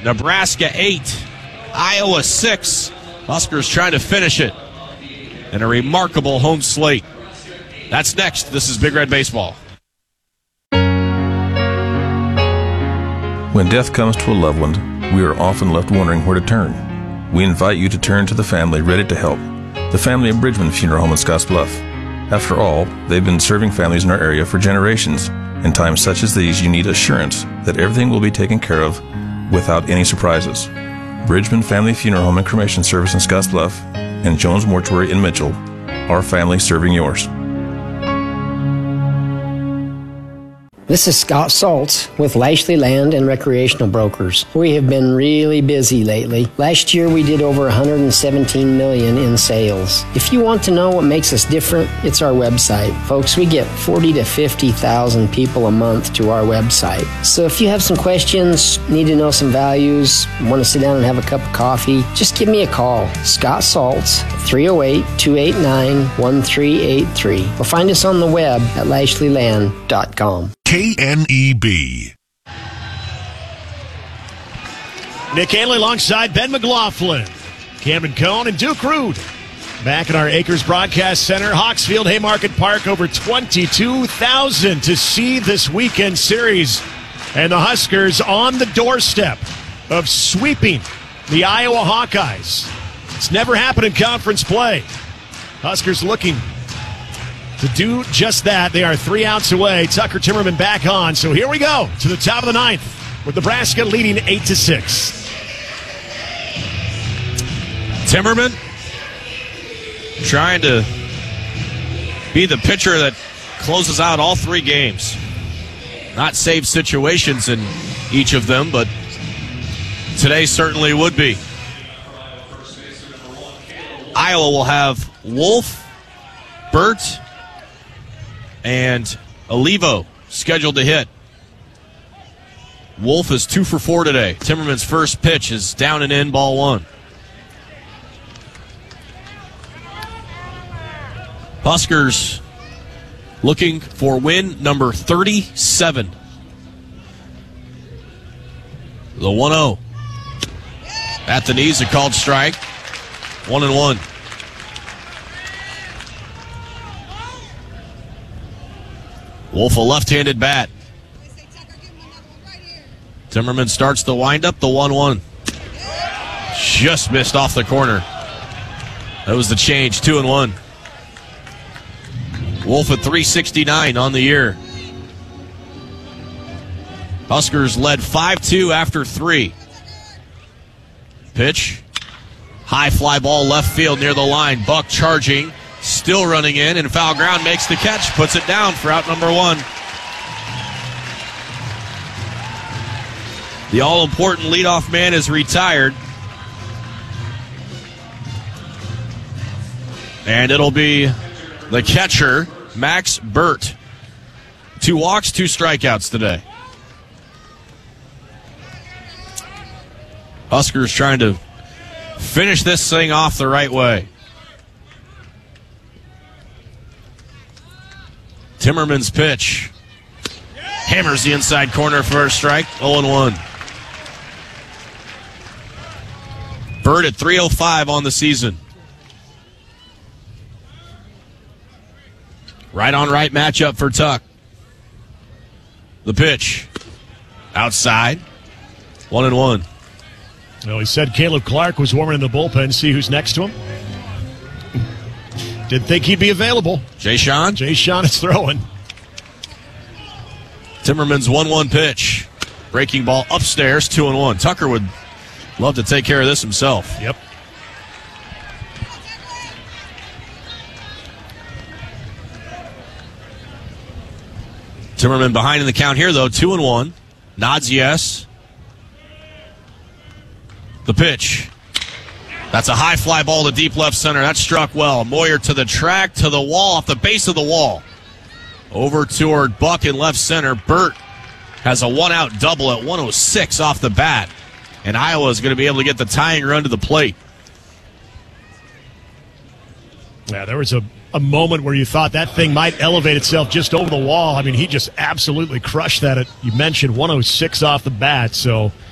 Nebraska 8, Iowa 6. Huskers trying to finish it in a remarkable home slate. That's next. This is Big Red Baseball. When death comes to a loved one, we are often left wondering where to turn. We invite you to turn to the family ready to help, the family of Bridgman Funeral Home in Scottsbluff. After all, they've been serving families in our area for generations. In times such as these, you need assurance that everything will be taken care of without any surprises. Bridgman Family Funeral Home and Cremation Service in Scottsbluff and Jones Mortuary in Mitchell. Our family serving yours. This is Scott Saltz with Lashley Land and Recreational Brokers. We have been really busy lately. Last year we did over $117 million in sales. If you want to know what makes us different, it's our website. Folks, we get 40 to 50,000 people a month to our website. So if you have some questions, need to know some values, want to sit down and have a cup of coffee, just give me a call. Scott Saltz, 308-289-1383. Or find us on the web at lashleyland.com. KNEB. Nick Hanley alongside Ben McLaughlin, Cameron Cohn, and Duke Rude. Back in our Acres Broadcast Center, Hawksfield Haymarket Park, over 22,000 to see this weekend series. And the Huskers on the doorstep of sweeping the Iowa Hawkeyes. It's never happened in conference play. Huskers looking to do just that. They are 3 outs away. Tucker Timmerman back on. So here we go to the top of the ninth with Nebraska leading 8-6. Timmerman trying to be the pitcher that closes out all 3 games. Not save situations in each of them, but today certainly would be. Iowa will have Wolf, Burt, and Olivo scheduled to hit. Wolf is 2 for 4 today. Timmerman's first pitch is down and in, ball 1. Huskers looking for win number 37. The 1-0. At the knees, a called strike. 1-1. Wolf a left-handed bat. Timmerman starts the windup, the 1-1. Just missed off the corner. That was the change, 2-1. Wolf at 369 on the year. Huskers led 5-2 after 3. Pitch. High fly ball left field near the line. Buck charging. Still running in, and foul ground makes the catch. Puts it down for out number 1. The all-important leadoff man is retired. And it'll be the catcher, Max Burt. 2 walks, 2 strikeouts today. Huskers trying to finish this thing off the right way. Timmerman's pitch. Hammers the inside corner for a strike. 0-1. Bird at 305 on the season. Right on right matchup for Tuck. The pitch. Outside. 1-1. Well, he said Caleb Clark was warming in the bullpen. See who's next to him. Didn't think he'd be available. Jay Sean is throwing. Timmerman's 1-1 pitch. Breaking ball upstairs, 2-1. Tucker would love to take care of this himself. Yep. Timmerman behind in the count here, though, 2-1. Nods yes. The pitch. That's a high fly ball to deep left center. That struck well. Moyer to the track, to the wall, off the base of the wall. Over toward Buck in left center. Burt has a 1-out double at 106 off the bat. And Iowa is going to be able to get the tying run to the plate. Yeah, there was a moment where you thought that thing might elevate itself just over the wall. I mean, he just absolutely crushed that. You mentioned 106 off the bat, so